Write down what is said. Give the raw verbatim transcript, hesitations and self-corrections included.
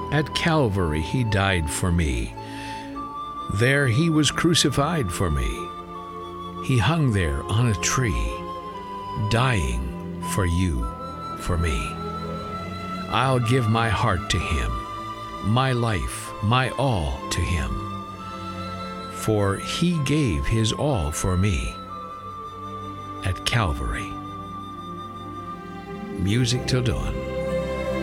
At Calvary he died for me. There he was crucified for me. He hung there on a tree, dying for you, for me. I'll give my heart to him, my life, my all to him. For he gave his all for me at Calvary. Music Till Dawn.